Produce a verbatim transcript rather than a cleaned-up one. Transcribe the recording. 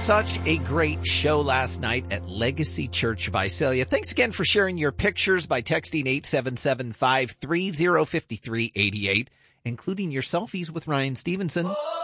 such a great show last night at Legacy Church Visalia. Thanks again for sharing your pictures by texting eight seven seven, five three zero, five three eight eight, including your selfies with Ryan Stevenson.